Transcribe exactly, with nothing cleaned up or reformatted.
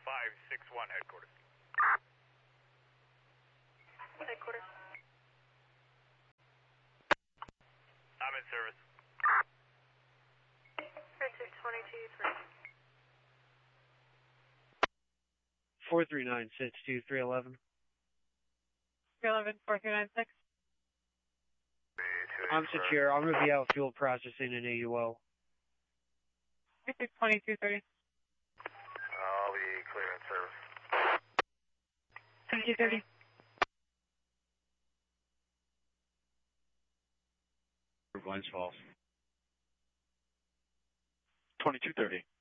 five six one, headquarters. Headquarters. I'm in service. Frontier twenty-two three. four three nine six two three eleven. three eleven, four three nine six. I'm secure. I'm going to be out fuel processing in A U L. twenty-two thirty. I'll be clear in service. twenty-two thirty. Glens Falls. twenty-two thirty.